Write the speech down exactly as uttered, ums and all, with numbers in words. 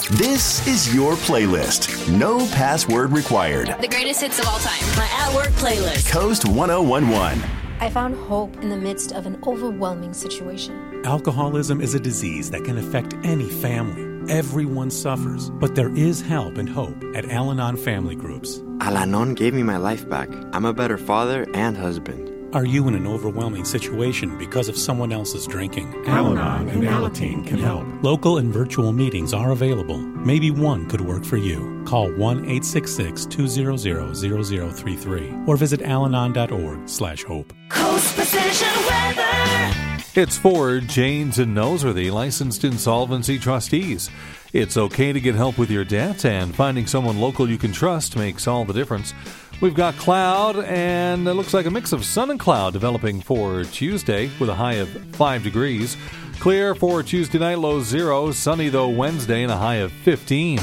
This is your playlist. No password required. The greatest hits of all time. My at-work playlist. Coast one oh one one. I found hope in the midst of an overwhelming situation. Alcoholism is a disease that can affect any family. Everyone suffers, but there is help and hope at Al-Anon Family Groups. Al-Anon gave me my life back. I'm a better father and husband. Are you in an overwhelming situation because of someone else's drinking? Al-Anon and Alateen can help. Local and virtual meetings are available. Maybe one could work for you. Call one eight six six, two hundred, zero zero three three or visit alanon.org slash hope. Coast Precision Weather. It's for Janes and Noseworthy, licensed insolvency trustees. It's okay to get help with your debt, and finding someone local you can trust makes all the difference. We've got cloud, and it looks like a mix of sun and cloud developing for Tuesday with a high of five degrees. Clear for Tuesday night, low zero. Sunny, though, Wednesday, and a high of fifteen.